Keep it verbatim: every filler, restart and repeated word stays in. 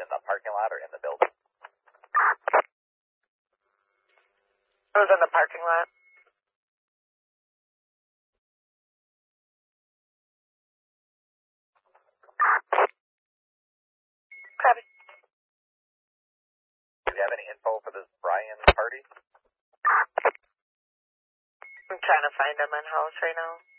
in the parking lot or in the building? It was in the parking lot. Copy. Do you have any info for this Brian party? I'm trying to find him in house right now.